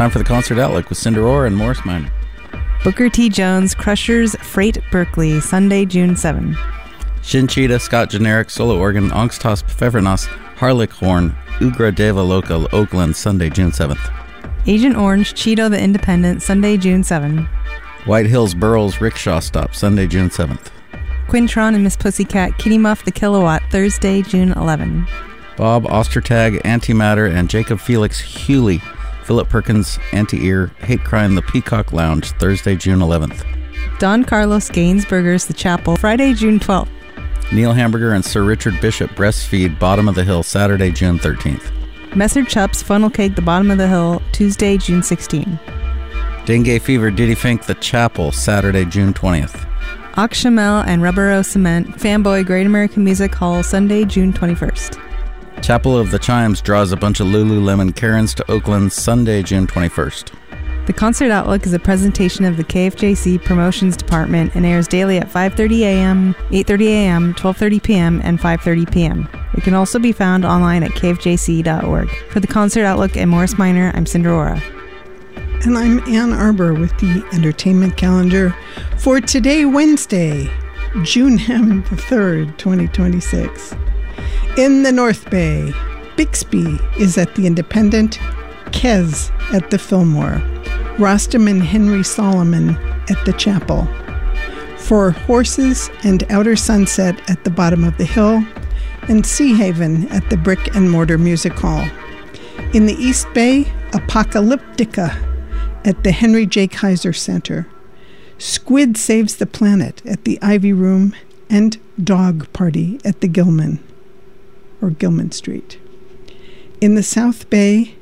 time for the Concert Outlook with Cinder Orr and Morris Minor. Booker T. Jones, Crushers, Freight, Berkeley, Sunday, June 7. Shinchita, Scott Generic, Solo Organ, Angstas Pfeffernuss, Harlech Horn, Ugra Deva Local, Oakland, Sunday, June 7th. Agent Orange, Cheeto the Independent, Sunday, June 7. White Hills Burls, Rickshaw Stop, Sunday, June 7th. Quintron and Miss Pussycat, Kitty Muff the Kilowatt, Thursday, June 11. Bob Ostertag, Antimatter, and Jacob Felix Hewley, Philip Perkins, Anti-Ear, Hate Crime, The Peacock Lounge, Thursday, June 11th. Don Carlos Gainsburgers, The Chapel, Friday, June 12th. Neil Hamburger and Sir Richard Bishop, Breastfeed, Bottom of the Hill, Saturday, June 13th. Messer Chups, Funnel Cake, The Bottom of the Hill, Tuesday, June 16. Dengue Fever, Diddy Fink, The Chapel, Saturday, June 20th. Oxshamel and Rubbero Cement, Fanboy, Great American Music Hall, Sunday, June 21st. Chapel of the Chimes draws a bunch of Lululemon Karens to Oakland, Sunday, June 21st. The Concert Outlook is a presentation of the KFJC Promotions Department and airs daily at 5:30 a.m., 8:30 a.m., 12:30 p.m., and 5:30 p.m. It can also be found online at kfjc.org. For the Concert Outlook and Morris Minor, I'm Cinder Orr. And I'm Ann Arbor with the entertainment calendar for today, Wednesday, June the 3rd, 2026. In the North Bay, Bixby is at the Independent, Kez at the Fillmore, Rostam and Henry Solomon at the Chapel, For Horses and Outer Sunset at the Bottom of the Hill, and Sea Haven at the Brick and Mortar Music Hall. In the East Bay, Apocalyptica at the Henry J. Kaiser Center, Squid Saves the Planet at the Ivy Room, and Dog Party at the Gilman Street. In the South Bay,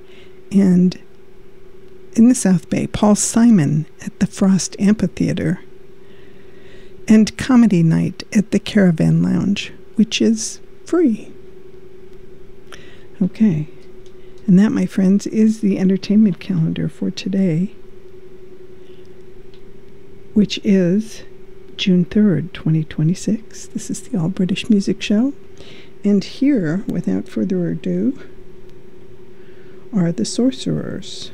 Paul Simon at the Frost Amphitheater, and Comedy Night at the Caravan Lounge, which is free. Okay, and that, my friends, is the entertainment calendar for today, which is June 3rd, 2026. This is the All British Music Show. And here, without further ado, are the Sorcerers.